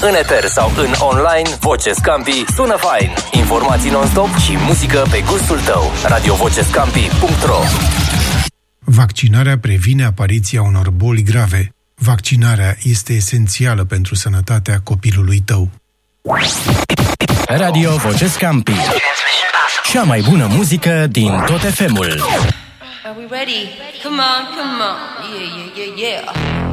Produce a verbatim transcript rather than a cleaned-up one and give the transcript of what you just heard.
În eter sau în online, Voce Scampi sună fain. Informații non-stop și muzică pe gustul tău. radio voce scampi punct ro. Vaccinarea previne apariția unor boli grave. Vaccinarea este esențială pentru sănătatea copilului tău. Radio Voce Scampi. Cea mai bună muzică din tot F M-ul. Are we ready? Come on, come on. Yeah, yeah, yeah, yeah.